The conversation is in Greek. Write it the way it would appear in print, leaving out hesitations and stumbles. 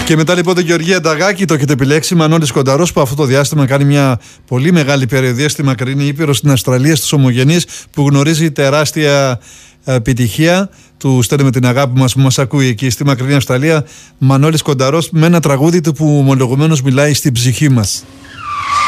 Και μετά λοιπόν τον Γεωργία Νταγάκη το έχετε επιλέξει. Μανώλης Κονταρός, που αυτό το διάστημα κάνει μια πολύ μεγάλη περιοδία στη μακρινή Ήπειρο, στην Αυστραλία, στους Ομογενείς, που γνωρίζει τεράστια επιτυχία. Του στέλνουμε την αγάπη μας που μας ακούει εκεί στη μακρινή Αυστραλία. Μανώλης Κονταρός με ένα τραγούδι του που ομολογουμένως μιλάει στην ψυχή μας.